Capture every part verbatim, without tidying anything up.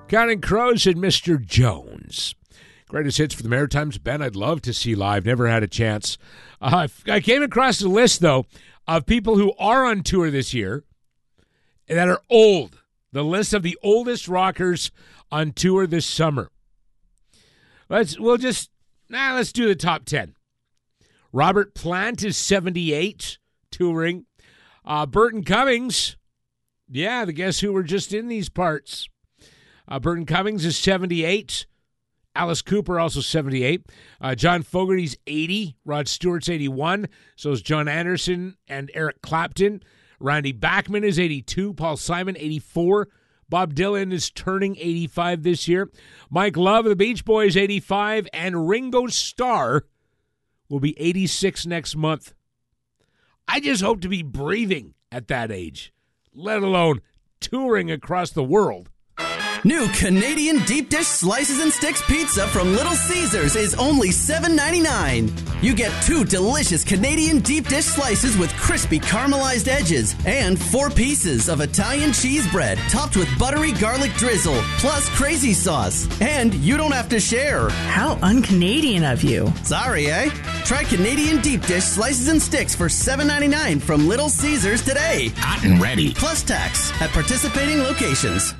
Counting Crows and Mister Jones. Greatest hits for the Maritimes. Ben, I'd love to see live. Never had a chance. Uh, I came across a list, though, of people who are on tour this year that are old. The list of the oldest rockers on tour this summer. Let's we'll just nah, let's do the top ten. Robert Plant is seventy-eight, touring. Uh, Burton Cummings, yeah, the guess who were just in these parts. Uh, Burton Cummings is seventy-eight. Alice Cooper also seventy-eight. Uh, John Fogerty's eighty. Rod Stewart's eighty-one. So is John Anderson and Eric Clapton. Randy Bachman is eighty-two. Paul Simon, eighty-four. Bob Dylan is turning eighty-five this year. Mike Love of the Beach Boys, eighty-five. And Ringo Starr will be eighty-six next month. I just hope to be breathing at that age, let alone touring across the world. New Canadian deep dish slices and sticks pizza from Little Caesars is only seven ninety-nine. You get two delicious Canadian deep dish slices with crispy caramelized edges and four pieces of Italian cheese bread topped with buttery garlic drizzle plus crazy sauce. And you don't have to share. How un-Canadian of you. Sorry, eh? Try Canadian deep dish slices and sticks for seven ninety-nine from Little Caesars today. Hot and ready. Plus tax at participating locations.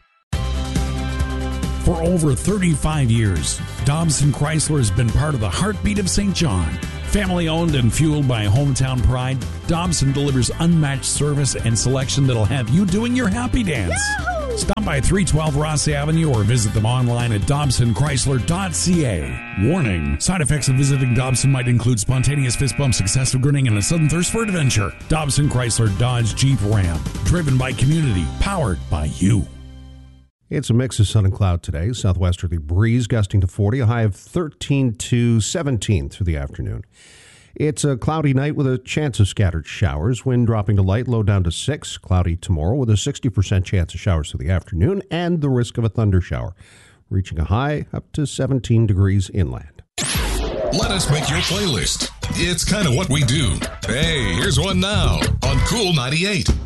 For over thirty-five years, Dobson Chrysler has been part of the heartbeat of Saint John. Family owned and fueled by hometown pride, Dobson delivers unmatched service and selection that'll have you doing your happy dance. Yahoo! Stop by three twelve Ross Avenue or visit them online at dobson chrysler dot c a. Warning, side effects of visiting Dobson might include spontaneous fist bumps, excessive grinning, and a sudden thirst for adventure. Dobson Chrysler Dodge Jeep Ram, driven by community, powered by you. It's a mix of sun and cloud today. Southwesterly breeze gusting to forty, a high of thirteen to seventeen through the afternoon. It's a cloudy night with a chance of scattered showers. Wind dropping to light, low down to six. Cloudy tomorrow with a sixty percent chance of showers through the afternoon and the risk of a thunder shower, reaching a high up to seventeen degrees inland. Let us make your playlist. It's kind of what we do. Hey, here's one now on Cool ninety-eight.